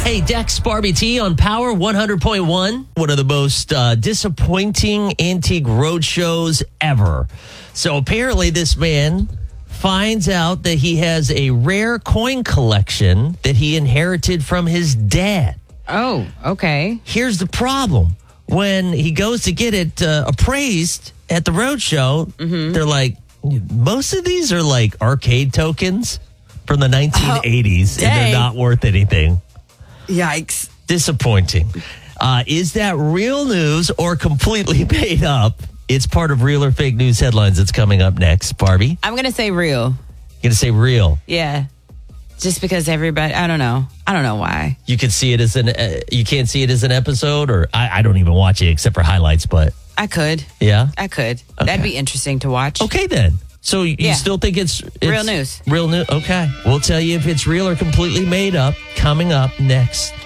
Hey, Dex, Barbie T on Power 100.1. One of the most disappointing Antique Roadshows ever. So apparently this man finds out that he has a rare coin collection that he inherited from his dad. Oh, okay. Here's the problem. When he goes to get it appraised at the roadshow, they're like, most of these are like arcade tokens from the 1980s, and they're not worth anything. Yikes. Disappointing. Is that real news or completely made up? It's part of Real or Fake News headlines that's coming up next. Barbie? I'm going to say real. You're going to say real? Yeah. Just because everybody, I don't know. I don't know why. You could see it as you can't see it as an episode, or I don't even watch it except for highlights, but. I could. Yeah? I could. Okay. That'd be interesting to watch. Okay, then. So you still think it's real news? Real news. Okay. We'll tell you if it's real or completely made up coming up next.